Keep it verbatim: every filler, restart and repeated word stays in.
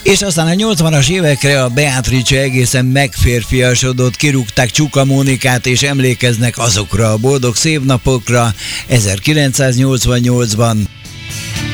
És aztán a nyolcvanas évekre a Beatrice egészen megférfiasodott, kirúgták Csuka Mónikát, és emlékeznek azokra a boldog szép napokra ezerkilencszáznyolcvannyolcban.